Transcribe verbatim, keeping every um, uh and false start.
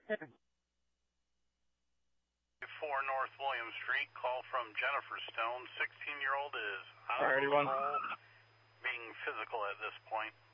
four North William Street, call from Jennifer Stone. sixteen-year-old is out of Anyone? control, being physical at this point.